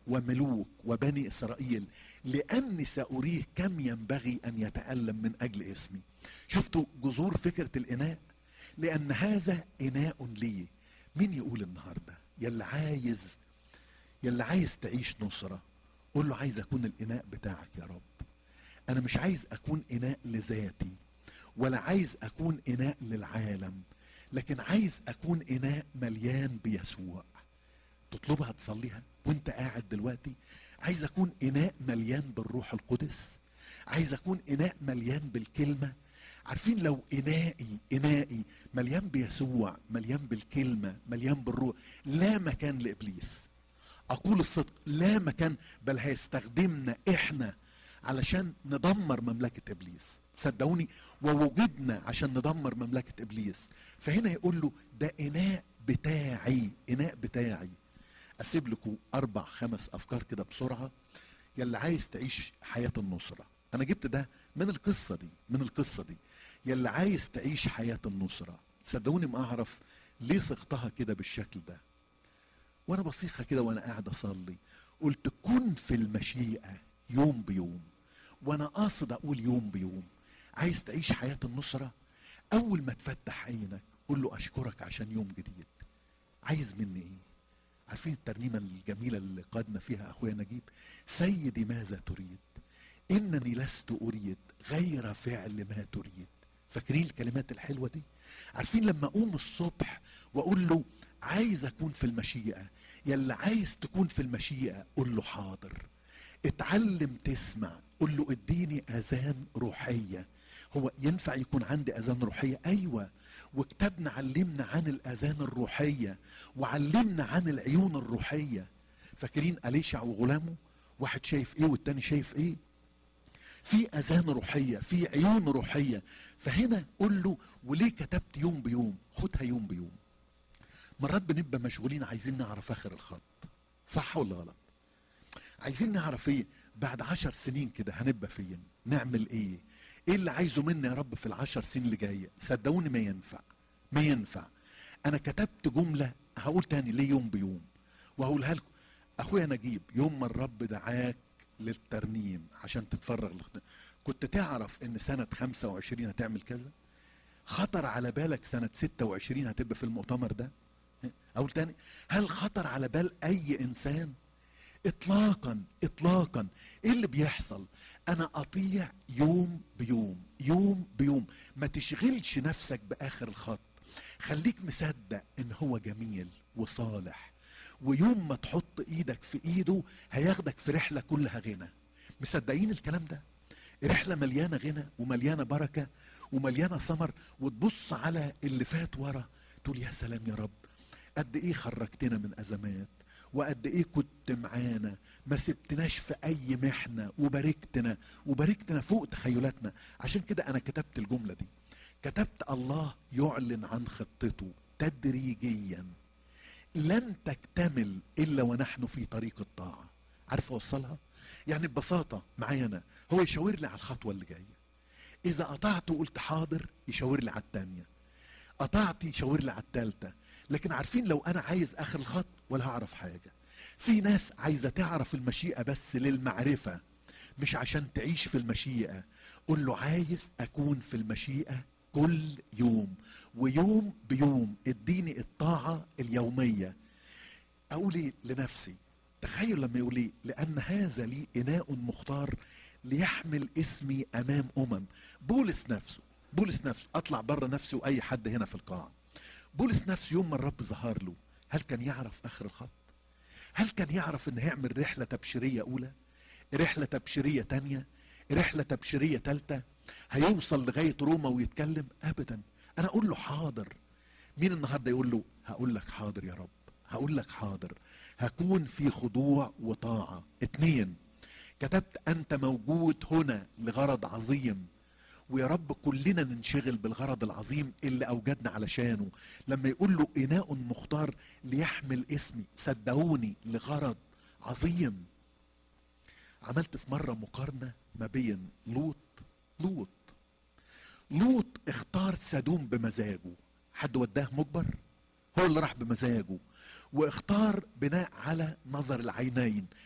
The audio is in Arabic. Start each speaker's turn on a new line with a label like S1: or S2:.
S1: وملوك وبني إسرائيل، لأني سأريه كم ينبغي أن يتألم من أجل اسمي. شفتوا جذور فكرة الإناء؟ لأن هذا إناء لي. مين يقول النهاردة يلي عايز تعيش نصرة، قول له عايز أكون الإناء بتاعك يا رب. أنا مش عايز أكون إناء لذاتي، ولا عايز أكون إناء للعالم، لكن عايز أكون إناء مليان بيسوع. تطلبها تصليها وانت قاعد دلوقتي. عايز أكون إناء مليان بالروح القدس، عايز أكون إناء مليان بالكلمة. عارفين لو إنائي مليان بيسوع، مليان بالكلمة، مليان بالروح، لا مكان لإبليس. أقول الصدق، لا مكان، بل هيستخدمنا إحنا علشان ندمر مملكة إبليس. صدقوني، ووجدنا عشان ندمر مملكة إبليس. فهنا يقول له ده إناء بتاعي، إناء بتاعي. أسيب لكم 4-5 أفكار كده بسرعة يلي عايز تعيش حياة النصرة. أنا جبت ده من القصة دي. يلي عايز تعيش حياة النصرة، صدقوني ما أعرف ليه صغتها كده بالشكل ده. وأنا بصيخها كده وأنا قاعد أصلي، قلت كن في المشيئة يوم بيوم. وأنا قاصد أقول يوم بيوم. عايز تعيش حياة النصرة، أول ما تفتح عينك قول له أشكرك عشان يوم جديد. عايز مني إيه؟ عارفين الترنيمة الجميلة اللي قادنا فيها أخويا نجيب؟ سيدي ماذا تريد؟ إنني لست أريد غير فعل ما تريد. فاكرين الكلمات الحلوة دي؟ عارفين لما أقوم الصبح وأقول له عايز أكون في المشيئة، يلا عايز تكون في المشيئة قول له حاضر. اتعلم تسمع، قول له اديني أذان روحية. هو ينفع يكون عندي أذان روحية؟ أيوة، وكتابنا علمنا عن الأذان الروحية، وعلمنا عن العيون الروحية. فاكرين أليشع وغلامه؟ واحد شايف ايه والتاني شايف ايه؟ في أذان روحية، في عيون روحية. فهنا قول له وليه كتبت يوم بيوم؟ خدها يوم بيوم. مرات بنبقى مشغولين عايزين نعرف آخر الخط، صح ولا غلط؟ عايزين نعرف ايه بعد 10 سنين كده هنبقى فين، نعمل ايه، ايه اللي عايزه مني يا رب في ال10 سنين اللي جايه. صدقوني ما ينفع. انا كتبت جمله هقول تاني ليه يوم بيوم، وهقولها لكم. اخويا نجيب، يوم ما الرب دعاك للترنيم عشان تتفرغ كنت تعرف ان سنه 25 هتعمل كذا؟ خطر على بالك سنه 26 هتبقى في المؤتمر ده؟ اقول تاني، هل خطر على بال اي انسان؟ اطلاقا. ايه اللي بيحصل؟ انا اطيع يوم بيوم. ما تشغلش نفسك باخر الخط، خليك مصدق ان هو جميل وصالح، ويوم ما تحط ايدك في ايده هياخدك في رحلة كلها غنى. مصدقين الكلام ده؟ رحلة مليانة غنى ومليانة بركة ومليانة ثمر. وتبص على اللي فات ورا تقول يا سلام يا رب، قد ايه خرجتنا من ازمات، وقد ايه كنت معانا، ما سبتناش في اي محنة، وباركتنا فوق تخيلاتنا. عشان كده انا كتبت الجملة دي، كتبت الله يعلن عن خطته تدريجيا لن تكتمل الا ونحن في طريق الطاعة. عارف اوصلها؟ يعني ببساطة معانا هو يشاور لي على الخطوة اللي جاية. اذا قطعت وقلت حاضر يشاور لي على التانية، قطعت يشاور لي على التالتة. لكن عارفين لو انا عايز اخر الخط ولا هعرف حاجة. في ناس عايزة تعرف المشيئة بس للمعرفة، مش عشان تعيش في المشيئة. قل له عايز اكون في المشيئة كل يوم، ويوم بيوم اديني الطاعة اليومية. اقول ايه لنفسي؟ تخيل لما يقول لي لان هذا لي اناء مختار ليحمل اسمي امام بولس نفسه اطلع بره نفسي واي حد هنا في القاعة. بولس نفسه يوم ما الرب ظهر له، هل كان يعرف اخر الخط؟ هل كان يعرف ان هيعمل رحلة تبشيرية اولى، رحلة تبشيرية تانية، رحلة تبشيرية تالتة، هيوصل لغاية روما ويتكلم؟ ابدا. انا اقول له حاضر. مين النهاردة يقول له هقول لك حاضر يا رب، هقول لك حاضر، هكون في خضوع وطاعة. 2، كتبت انت موجود هنا لغرض عظيم. ويا رب كلنا ننشغل بالغرض العظيم اللي اوجدنا علشانه. لما يقول له اناء مختار ليحمل اسمي، صدقوني لغرض عظيم. عملت في مرة مقارنة ما بين لوط اختار سدوم بمزاجه. حد وداه مجبر؟ هو اللي راح بمزاجه، واختار بناء على نظر العينين.